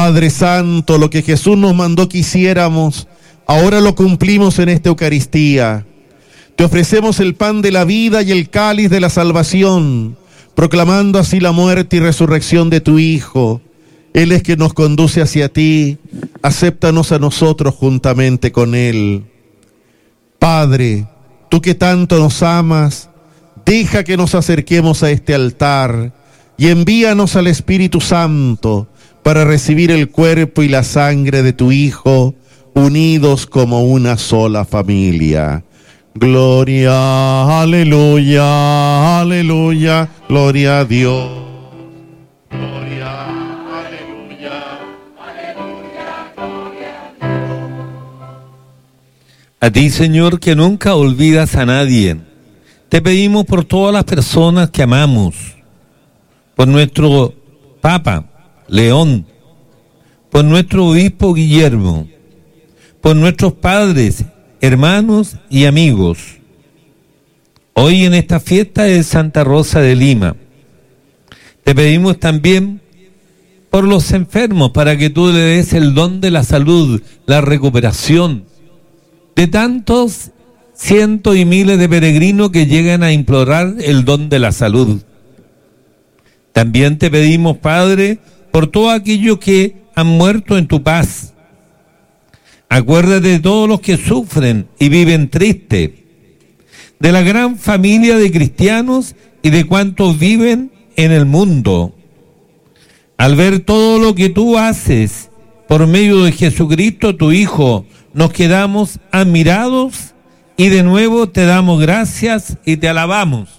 Padre Santo, lo que Jesús nos mandó que hiciéramos, ahora lo cumplimos en esta Eucaristía. Te ofrecemos el pan de la vida y el cáliz de la salvación, proclamando así la muerte y resurrección de tu Hijo. Él es quien nos conduce hacia ti. Acéptanos a nosotros juntamente con Él. Padre, tú que tanto nos amas, deja que nos acerquemos a este altar y envíanos al Espíritu Santo para recibir el cuerpo y la sangre de tu Hijo, unidos como una sola familia. Gloria, aleluya, aleluya, gloria a Dios. Gloria, aleluya, aleluya, gloria a Dios. A ti, Señor, que nunca olvidas a nadie, te pedimos por todas las personas que amamos, por nuestro Papa León, por nuestro obispo Guillermo, por nuestros padres, hermanos y amigos. Hoy en esta fiesta de Santa Rosa de Lima, te pedimos también por los enfermos, para que tú le des el don de la salud, la recuperación de tantos cientos y miles de peregrinos que llegan a implorar el don de la salud. También te pedimos, Padre, por todos aquellos que han muerto en tu paz. Acuérdate de todos los que sufren y viven tristes, de la gran familia de cristianos y de cuantos viven en el mundo. Al ver todo lo que tú haces por medio de Jesucristo, tu Hijo, nos quedamos admirados y de nuevo te damos gracias y te alabamos.